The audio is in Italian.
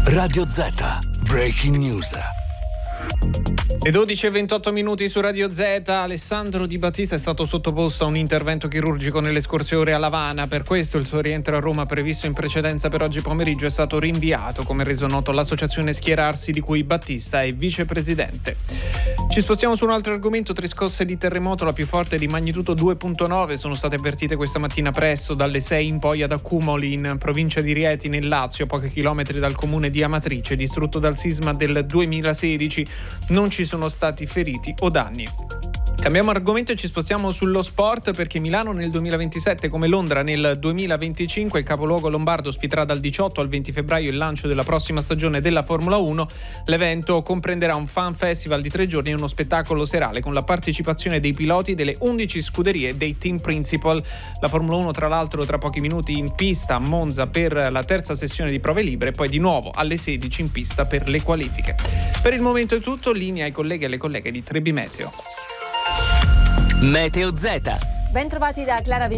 Radio Z, Breaking News. Le 12:28 su Radio Z. Alessandro Di Battista è stato sottoposto a un intervento chirurgico nelle scorse ore a Lavana. Per questo il suo rientro a Roma, previsto in precedenza per oggi pomeriggio, è stato rinviato, come reso noto l'associazione Schierarsi, di cui Battista è vicepresidente. Ci spostiamo su un altro argomento. 3 scosse di terremoto, la più forte di magnitudo 2.9, sono state avvertite questa mattina presto dalle 6 in poi ad Accumoli, in provincia di Rieti, nel Lazio, a pochi chilometri dal comune di Amatrice, distrutto dal sisma del 2016. Non ci sono stati feriti o danni. Cambiamo argomento e ci spostiamo sullo sport, perché Milano nel 2027, come Londra nel 2025, il capoluogo lombardo ospiterà dal 18 al 20 febbraio il lancio della prossima stagione della Formula 1. L'evento comprenderà un fan festival di 3 giorni e uno spettacolo serale con la partecipazione dei piloti delle 11 scuderie dei team principal. La Formula 1, tra l'altro, tra pochi minuti in pista a Monza per la terza sessione di prove libere, poi di nuovo alle 16 in pista per le qualifiche. Per il momento è tutto, linea ai colleghi e alle colleghe di Trebi Meteo. Meteo Z. Ben trovati da Clara